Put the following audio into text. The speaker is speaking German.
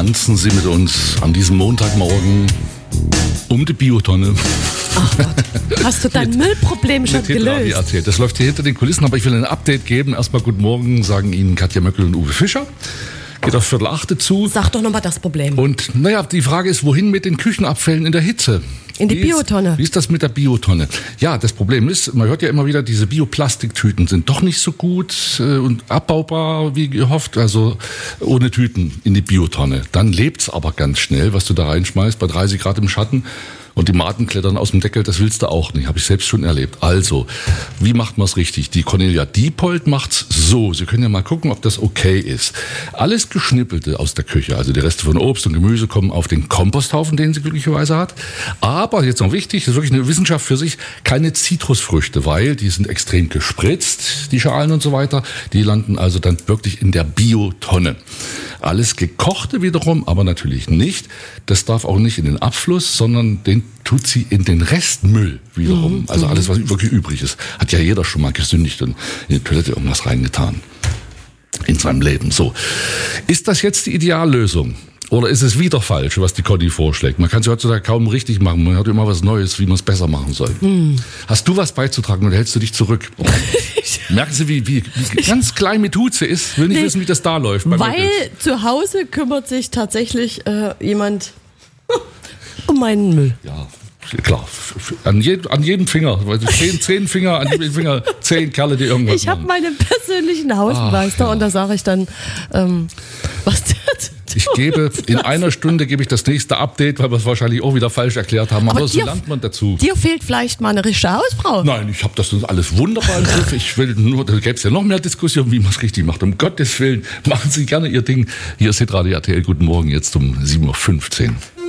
tanzen Sie mit uns an diesem Montagmorgen um die Biotonne. Ach Gott, hast du dein Müllproblem schon gelöst? Erzählt. Das läuft hier hinter den Kulissen, aber ich will ein Update geben. Erstmal guten Morgen, sagen Ihnen Katja Möckel und Uwe Fischer. Geht auf 7:45 zu. Sag doch nochmal das Problem. Und naja, die Frage ist, wohin mit den Küchenabfällen in der Hitze? In die Biotonne. Wie ist das mit der Biotonne? Ja, das Problem ist, man hört ja immer wieder, diese Bioplastiktüten sind doch nicht so gut und abbaubar wie gehofft. Also ohne Tüten in die Biotonne. Dann lebt's aber ganz schnell, was du da reinschmeißt, bei 30 Grad im Schatten. Und die Maden klettern aus dem Deckel, das willst du auch nicht. Habe ich selbst schon erlebt. Also, wie macht man es richtig? Die Cornelia Diepold macht's so. Sie können ja mal gucken, ob das okay ist. Alles Geschnippelte aus der Küche, also die Reste von Obst und Gemüse, kommen auf den Komposthaufen, den sie glücklicherweise hat. Aber, jetzt noch wichtig, das ist wirklich eine Wissenschaft für sich, keine Zitrusfrüchte, weil die sind extrem gespritzt, die Schalen und so weiter. Die landen also dann wirklich in der Biotonne. Alles Gekochte wiederum, aber natürlich nicht. Das darf auch nicht in den Abfluss, sondern den tut sie in den Restmüll wiederum. Also alles, was wirklich übrig ist. Hat ja jeder schon mal gesündigt und in die Toilette irgendwas reingetan. In seinem Leben. So. Ist das jetzt die Ideallösung? Oder ist es wieder falsch, was die Conny vorschlägt? Man kann es heutzutage kaum richtig machen. Man hat immer was Neues, wie man es besser machen soll. Hast du was beizutragen oder hältst du dich zurück? Merken Sie, wie ganz klein mit Hut sie ist? Will nicht wissen, wie das da läuft. Weil zu Hause kümmert sich tatsächlich jemand um meinen Müll. Ja, klar. An jedem Finger. 10 Finger, an jedem Finger 10 Kerle, die irgendwas Ich habe meinen persönlichen Hausmeister und da sage ich dann, was der Ich gebe, in einer Stunde gebe ich das nächste Update, weil wir es wahrscheinlich auch wieder falsch erklärt haben. Aber so lernt man dazu. Dir fehlt vielleicht mal eine richtige Hausfrau. Nein, ich habe das alles wunderbar im Griff. Ich will nur, da gäbe es ja noch mehr Diskussion, wie man es richtig macht. Um Gottes Willen, machen Sie gerne Ihr Ding. Hier ist Hitradio RTL. Guten Morgen, jetzt um 7:15 Uhr.